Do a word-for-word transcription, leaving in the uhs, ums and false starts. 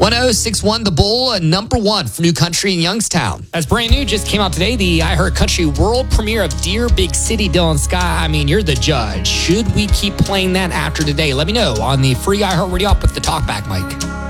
one oh six point one The Bull, uh, number one for New Country in Youngstown. That's brand new, just came out today. The iHeart Country world premiere of Dear Big City, Dylan Sky. I mean, you're the judge. Should we keep playing that after today? Let me know on the free iHeart Radio app with the talkback mic.